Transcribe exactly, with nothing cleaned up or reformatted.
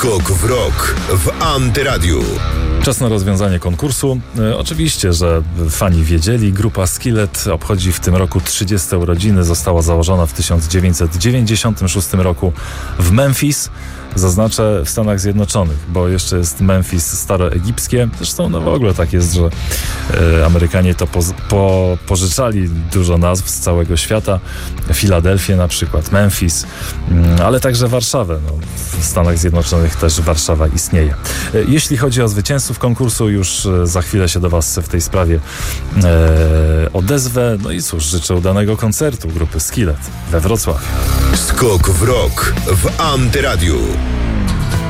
Skok w rok w Antyradiu. Czas na rozwiązanie konkursu. E, oczywiście, że fani wiedzieli, grupa Skillet obchodzi w tym roku trzydzieste urodziny. Została założona w tysiąc dziewięćset dziewięćdziesiątym szóstym roku w Memphis. Zaznaczę w Stanach Zjednoczonych, bo jeszcze jest Memphis staroegipskie. Zresztą no w ogóle tak jest, że e, Amerykanie to po, po, pożyczali dużo nazw z całego świata. Filadelfię na przykład, Memphis, mm, ale także Warszawę. No, w Stanach Zjednoczonych też Warszawa istnieje. E, jeśli chodzi o zwycięzców konkursu, już e, za chwilę się do Was w tej sprawie e, odezwę. No i cóż, życzę udanego koncertu grupy Skillet we Wrocławiu. Skok w rok w Antyradiu.